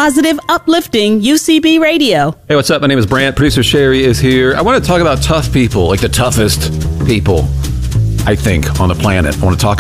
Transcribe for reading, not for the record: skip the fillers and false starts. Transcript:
positive, uplifting UCB radio. Hey, what's up? My name is Brant. Producer Sherry is here. I want to talk about tough people, like the toughest people, I think, on the planet. I want to talk